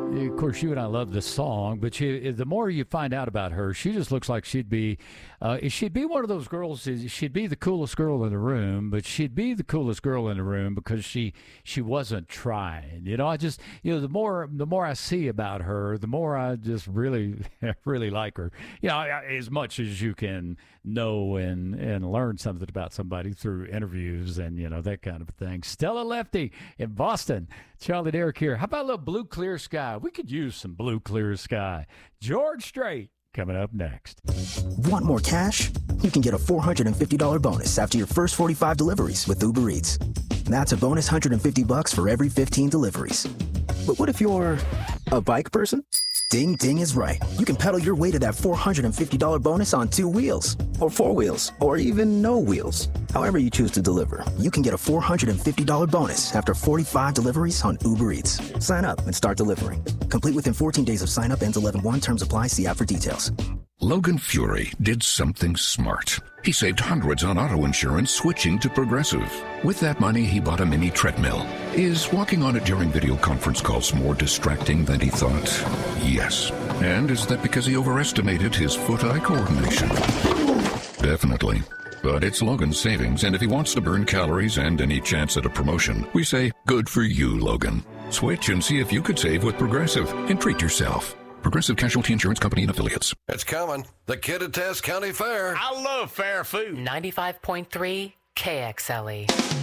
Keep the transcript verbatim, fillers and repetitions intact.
Of course, you and I love this song, but she, the more you find out about her, she just looks like she'd be, uh, she'd be one of those girls. She'd be the coolest girl in the room, but she'd be the coolest girl in the room because she she wasn't trying. You know, I just, you know, the more the more I see about her, the more I just really really like her. You know, as much as you can know and and learn something about somebody through interviews and you know that kind of thing. Stella Lefty in Boston. Charlie Derrick here. How about a little blue clear sky? We could use some blue clear sky. George Strait coming up next. Want more cash? You can get a four hundred fifty dollars bonus after your first forty-five deliveries with Uber Eats. That's a bonus one hundred fifty bucks for every fifteen deliveries. But what if you're a bike person? Ding Ding is right. You can pedal your way to that four hundred fifty dollars bonus on two wheels, or four wheels, or even no wheels. However you choose to deliver, you can get a four hundred fifty dollars bonus after forty-five deliveries on Uber Eats. Sign up and start delivering. Complete within fourteen days of sign up. Ends eleven one. Terms apply. See app for details. Logan Fury did something smart. He saved hundreds on auto insurance switching to Progressive. With that money, he bought a mini treadmill. Is walking on it during video conference calls more distracting than he thought? Yes. And is that because he overestimated his foot-eye coordination? Definitely. But it's Logan's savings, and if he wants to burn calories and any chance at a promotion, we say, good for you, Logan. Switch and see if you could save with Progressive and treat yourself. Progressive Casualty Insurance Company and Affiliates. It's coming. The Kittitas County Fair. I love fair food. ninety-five point three K X L E.